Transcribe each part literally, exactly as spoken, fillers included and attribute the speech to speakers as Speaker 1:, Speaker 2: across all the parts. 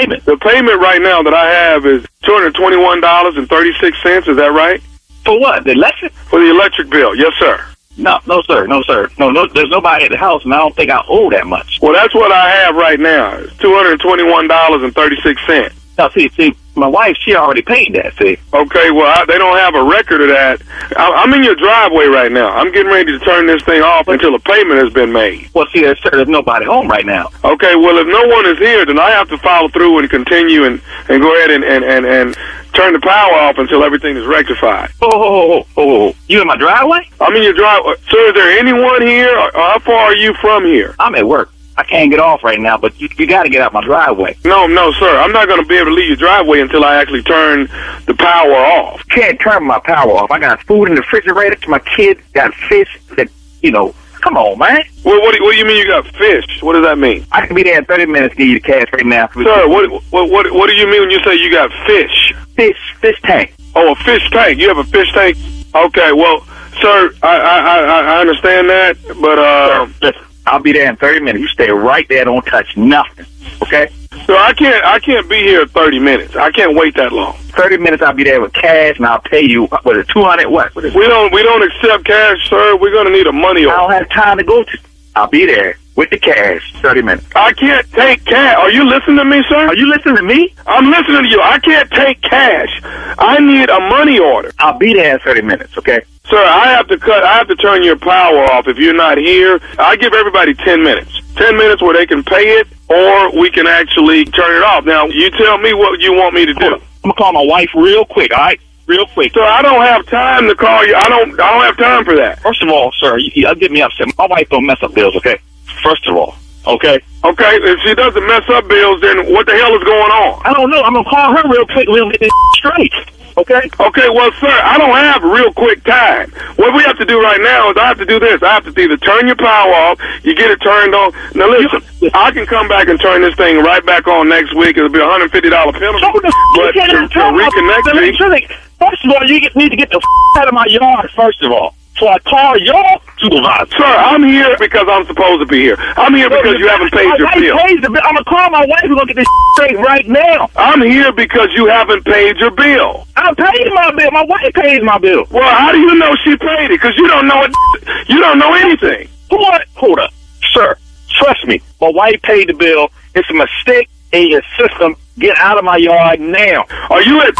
Speaker 1: payment?
Speaker 2: The payment right now that I have is two hundred twenty-one dollars and thirty-six cents. Is that right?
Speaker 1: For what? The electric?
Speaker 2: For the electric bill. Yes, sir.
Speaker 1: No, no, sir. No, sir. No, no. There's nobody at the house, and I don't think I owe that much.
Speaker 2: Well, that's what I have right now. It's two hundred twenty-one dollars and thirty-six cents.
Speaker 1: Now, see, see, my wife, she already paid that, see.
Speaker 2: Okay, well, I, they don't have a record of that. I, I'm in your driveway right now. I'm getting ready to turn this thing off until a payment has been made.
Speaker 1: Well, see, there's, there's nobody home right now.
Speaker 2: Okay, well, if no one is here, then I have to follow through and continue and, and go ahead and, and, and, and turn the power off until everything is rectified.
Speaker 1: Oh, oh, oh, oh, oh. You in my driveway?
Speaker 2: I'm in your driveway. Sir, is there anyone here? Or how far are you from here?
Speaker 1: I'm at work. I can't get off right now, but you, you got to get out my driveway.
Speaker 2: No, no, sir. I'm not going to be able to leave your driveway until I actually turn the power off.
Speaker 1: Can't turn my power off. I got food in the refrigerator. My kids got fish that, you know, come on, man.
Speaker 2: Well, what, do, what do you mean you got fish? What does that mean?
Speaker 1: I can be there in thirty minutes to give you the cash right now.
Speaker 2: Sir, what, what, what, what do you mean when you say you got fish?
Speaker 1: Fish, fish tank.
Speaker 2: Oh, a fish tank. You have a fish tank? Okay, well, sir, I, I, I, I understand that, but, uh...
Speaker 1: Sir, listen. I'll be there in thirty minutes. You stay right there. Don't touch nothing. Okay?
Speaker 2: So I can't I can't be here thirty minutes. I can't wait that long.
Speaker 1: thirty minutes I'll be there with cash, and I'll pay you, what is it, two hundred what? What is it?
Speaker 2: We don't we don't accept cash, sir. We're going to need a money order.
Speaker 1: I don't have time to go to. I'll be there with the cash, thirty minutes.
Speaker 2: I can't take cash. Are you listening to me, sir?
Speaker 1: Are you listening to me?
Speaker 2: I'm listening to you. I can't take cash. I need a money order.
Speaker 1: I'll be there in thirty minutes, okay?
Speaker 2: Sir, I have to cut. I have to turn your power off if you're not here. I give everybody ten minutes. Ten minutes where they can pay it, or we can actually turn it off. Now, you tell me what you want me to do.
Speaker 1: I'm gonna call my wife real quick. All right, real quick.
Speaker 2: Sir, I don't have time to call you. I don't. I don't have time for that.
Speaker 1: First of all, sir, you, you get me upset. My wife don't mess up bills, okay? First of all, okay.
Speaker 2: Okay, if she doesn't mess up bills, then what the hell is going on?
Speaker 1: I don't know. I'm gonna call her real quick. We'll get this straight. Okay?
Speaker 2: Okay, well, sir, I don't have real quick time. What we have to do right now is I have to do this. I have to either turn your power off, you get it turned on. Now, listen, I can come back and turn this thing right back on next week. It'll be a one hundred fifty dollars penalty.
Speaker 1: So the
Speaker 2: but
Speaker 1: you
Speaker 2: to, to reconnect me...
Speaker 1: First of all, you get, need to get the f out of my yard, first of all. So I call your supervisor.
Speaker 2: Sir, I'm here because I'm supposed to be here. I'm here because you haven't paid your bill.
Speaker 1: Pays the bill. I'm going to call my wife. We're going to get this straight right now.
Speaker 2: I'm here because you haven't paid your bill.
Speaker 1: I paid my bill. My wife pays my bill.
Speaker 2: Well, how do you know she paid it? Because you don't know it. You don't know anything.
Speaker 1: What? Hold up. Sir, trust me. My wife paid the bill. It's a mistake in your system. Get out of my yard now.
Speaker 2: Are you at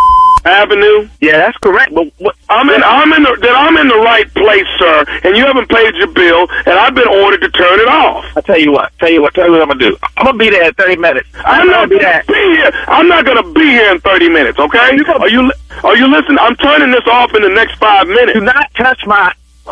Speaker 2: Avenue?
Speaker 1: Yeah, that's correct. But what,
Speaker 2: I'm in. I'm in. The, then I'm in the right place, sir. And you haven't paid your bill, and I've been ordered to turn it off.
Speaker 1: I tell you what. Tell you what. Tell you what I'm gonna do. I'm gonna be there in thirty minutes.
Speaker 2: I'm, I'm not gonna be, be here. I'm not gonna be here in thirty minutes. Okay? Are you? Are you listening? I'm turning this off in the next five minutes.
Speaker 1: Do not touch my.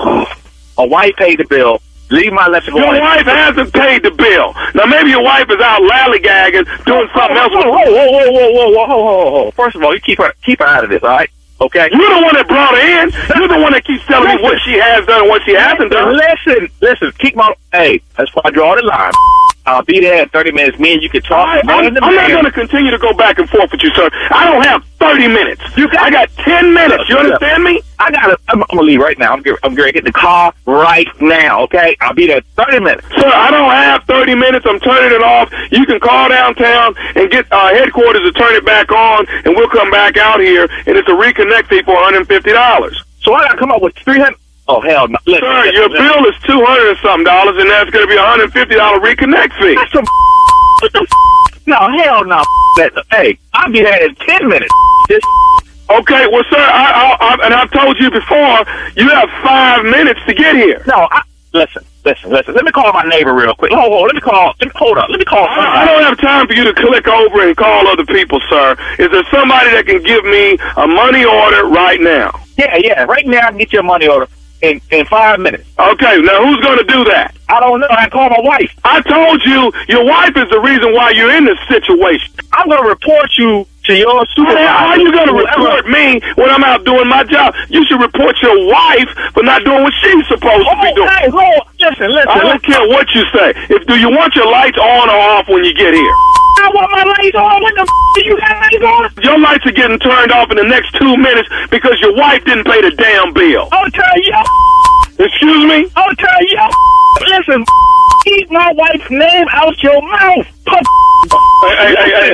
Speaker 1: My wife paid the bill. Leave my electrical.
Speaker 2: Your wife hasn't paid the bill. Now maybe your wife is out lollygagging, doing something else.
Speaker 1: Whoa, whoa, whoa, whoa, whoa, whoa, whoa, whoa, whoa! First of all, you keep her, keep her out of this, all right? Okay.
Speaker 2: You're the one that brought her in. You're the one that keeps telling listen, me what she has done and what she hasn't done.
Speaker 1: Listen, listen. Keep my. Hey, that's why I draw the line. I'll be there in thirty minutes. Me and you can talk.
Speaker 2: I, I'm, I'm not going to continue to go back and forth with you, sir. I don't have thirty minutes. You got, I got ten minutes. You understand me?
Speaker 1: I got to. I'm, I'm going to leave right now. I'm going I'm to get in the car right now, okay? I'll be there in thirty minutes.
Speaker 2: Sir, I don't have thirty minutes. I'm turning it off. You can call downtown and get uh, headquarters to turn it back on, and we'll come back out here, and it's a reconnect fee for one hundred fifty dollars.
Speaker 1: So I got to come up with three hundred. Oh, hell no. Listen,
Speaker 2: sir,
Speaker 1: listen,
Speaker 2: your
Speaker 1: listen.
Speaker 2: bill is two hundred and something dollars, and that's going to be a one hundred fifty dollars reconnect fee.
Speaker 1: That's some what the No, hell no. That, hey, I'll be there in ten minutes. This
Speaker 2: Okay, well, sir, I, I, I, and I've told you before, you have five minutes to get here.
Speaker 1: No, I, listen, listen, listen. Let me call my neighbor real quick. Hold, hold, let me call, let me, hold up, let me call somebody.
Speaker 2: I don't have time for you to click over and call other people, sir. Is there somebody that can give me a money order right now?
Speaker 1: Yeah, yeah, right now I can get you a money order in, in five minutes.
Speaker 2: Okay, now who's going to do that?
Speaker 1: I don't know. I call my wife.
Speaker 2: I told you your wife is the reason why you're in this situation.
Speaker 1: I'm going to report you to your supervisor.
Speaker 2: How are you going to report me when I'm out doing my job? You should report your wife for not doing what she's supposed
Speaker 1: oh,
Speaker 2: to be doing.
Speaker 1: Hey, hold, listen, listen.
Speaker 2: I don't
Speaker 1: listen.
Speaker 2: care what you say. If do you want your lights on or off when you get here?
Speaker 1: I want my lights on. What the f*** do you got lights on?
Speaker 2: Your lights are getting turned off in the next two minutes because your wife didn't pay the damn bill.
Speaker 1: I'll tell you.
Speaker 2: Excuse me?
Speaker 1: I'll tell you. Listen, keep my wife's name out your mouth.
Speaker 2: Hey, hey, hey, hey.